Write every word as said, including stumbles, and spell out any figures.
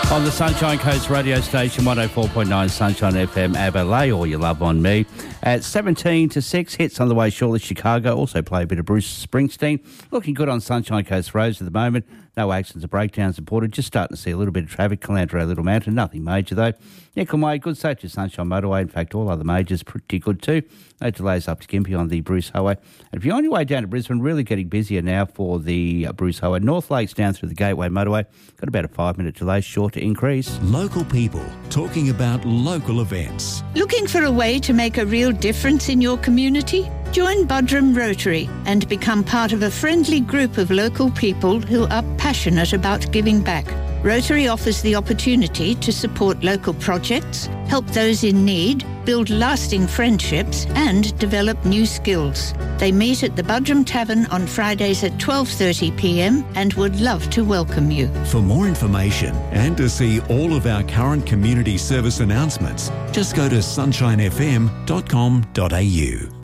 On the Sunshine Coast radio station, one oh four point nine Sunshine F M, Abalay, or your love on me. At seventeen to six, hits on the way shortly. Chicago, also play a bit of Bruce Springsteen. Looking good on Sunshine Coast roads at the moment. No accidents or breakdowns reported. Just starting to see a little bit of traffic. Calandra Little Mountain, nothing major though. Nicolmay, good safety. Sunshine Motorway. In fact, all other majors pretty good too. No delays up to Gympie on the Bruce Highway. And if you're on your way down to Brisbane, really getting busier now for the uh, Bruce Highway. North Lakes down through the Gateway Motorway. Got about a five-minute delay, sure to increase. Local people talking about local events. Looking for a way to make a real difference in your community? Join Buderim Rotary and become part of a friendly group of local people who are passionate about giving back. Rotary offers the opportunity to support local projects, help those in need, build lasting friendships and develop new skills. They meet at the Buderim Tavern on Fridays at twelve thirty p m and would love to welcome you. For more information and to see all of our current community service announcements, just go to sunshine f m dot com dot a u.